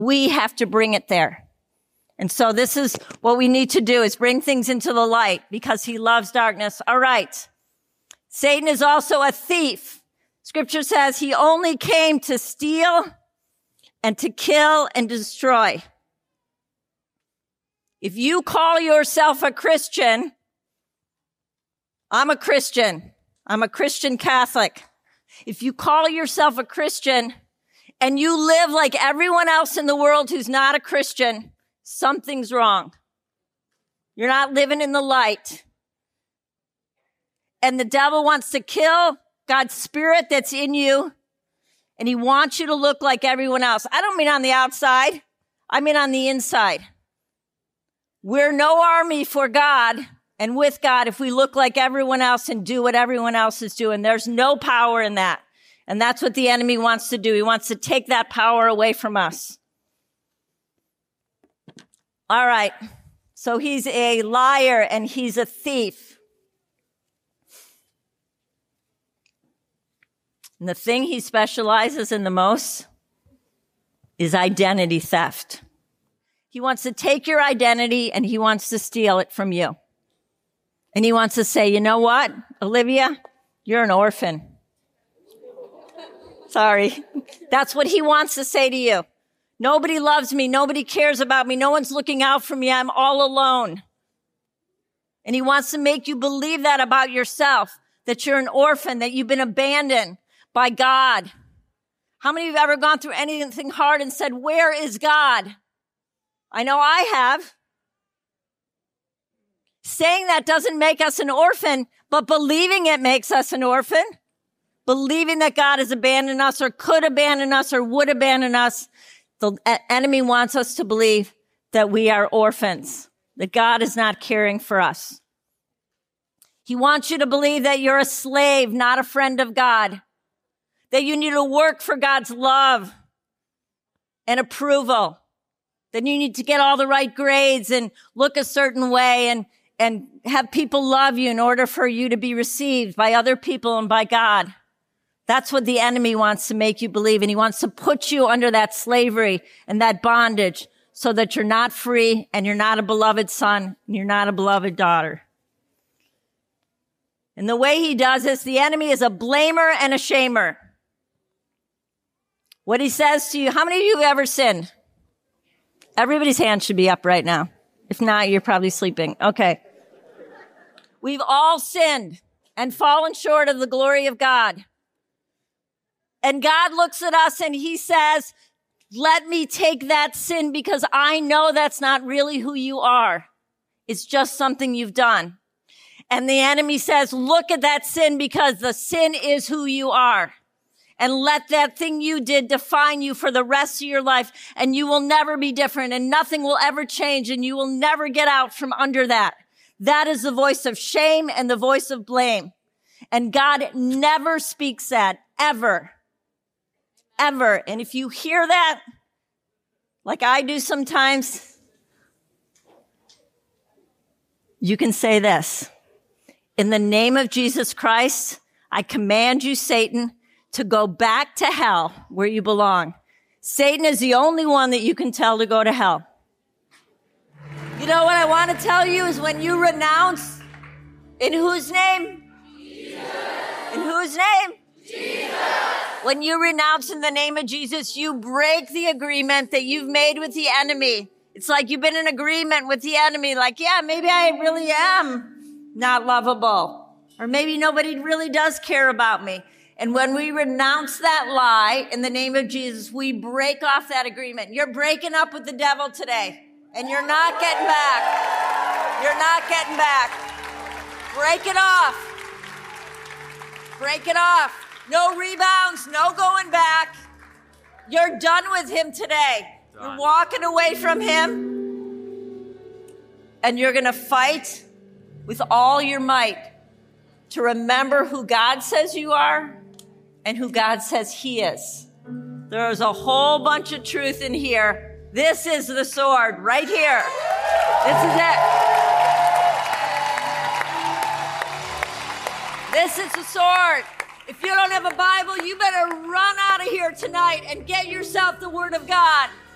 We have to bring it there. And so this is what we need to do, is bring things into the light, because he loves darkness. All right. Satan is also a thief. Scripture says he only came to steal and to kill and destroy. If you call yourself a Christian, I'm a Christian. I'm a Christian Catholic. If you call yourself a Christian and you live like everyone else in the world who's not a Christian, something's wrong. You're not living in the light. And the devil wants to kill God's spirit that's in you, and he wants you to look like everyone else. I don't mean on the outside. I mean on the inside. We're no army for God and with God if we look like everyone else and do what everyone else is doing. There's no power in that. And that's what the enemy wants to do. He wants to take that power away from us. All right. So he's a liar and he's a thief. And the thing he specializes in the most is identity theft. He wants to take your identity and he wants to steal it from you. And he wants to say, you know what, Olivia, you're an orphan. Sorry. That's what he wants to say to you. Nobody loves me. Nobody cares about me. No one's looking out for me. I'm all alone. And he wants to make you believe that about yourself, that you're an orphan, that you've been abandoned by God. How many of you have ever gone through anything hard and said, where is God? I know I have. Saying that doesn't make us an orphan, but believing it makes us an orphan. Believing that God has abandoned us or could abandon us or would abandon us. The enemy wants us to believe that we are orphans, that God is not caring for us. He wants you to believe that you're a slave, not a friend of God. That you need to work for God's love and approval. That you need to get all the right grades and look a certain way and have people love you in order for you to be received by other people and by God. That's what the enemy wants to make you believe. And he wants to put you under that slavery and that bondage so that you're not free and you're not a beloved son and you're not a beloved daughter. And the way he does this, the enemy is a blamer and a shamer. What he says to you, how many of you have ever sinned? Everybody's hand should be up right now. If not, you're probably sleeping. Okay. We've all sinned and fallen short of the glory of God. And God looks at us and he says, let me take that sin because I know that's not really who you are. It's just something you've done. And the enemy says, look at that sin because the sin is who you are. And let that thing you did define you for the rest of your life. And you will never be different and nothing will ever change and you will never get out from under that. That is the voice of shame and the voice of blame. And God never speaks that, ever. Ever. And if you hear that, like I do sometimes, you can say this. In the name of Jesus Christ, I command you, Satan, to go back to hell where you belong. Satan is the only one that you can tell to go to hell. You know what I want to tell you is when you renounce, in whose name? Jesus. In whose name? Jesus. When you renounce in the name of Jesus, you break the agreement that you've made with the enemy. It's like you've been in agreement with the enemy, like, yeah, maybe I really am not lovable. Or maybe nobody really does care about me. And when we renounce that lie in the name of Jesus, we break off that agreement. You're breaking up with the devil today. And you're not getting back. You're not getting back. Break it off. Break it off. No rebounds, no going back. You're done with him today. You're walking away from him. And you're going to fight with all your might to remember who God says you are and who God says he is. There's a whole bunch of truth in here. This is the sword right here. This is it. This is the sword. If you don't have a Bible, you better run out of here tonight and get yourself the Word of God.